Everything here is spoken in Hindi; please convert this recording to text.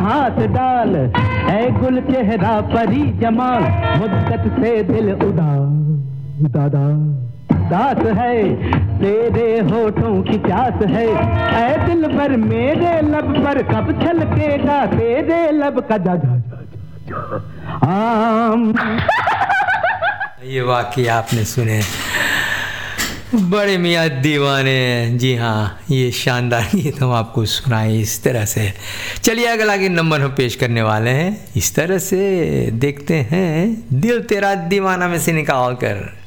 हाथ डाल, ऐ गुल चेहरा परी जमाल, मुद्दत से दिल उदास है, तेरे होठों की प्यास है, ऐ दिल पर मेरे लब पर कब छलकेगा तेरे लब का आम। ये वाकई आपने सुने बड़े मियाँ दीवाने। जी हाँ, ये शानदार गीत हम आपको सुनाए इस तरह से। चलिए अगला गीत नंबर हम पेश करने वाले हैं इस तरह से, देखते हैं दिल तेरा दीवाना में से निकाल कर।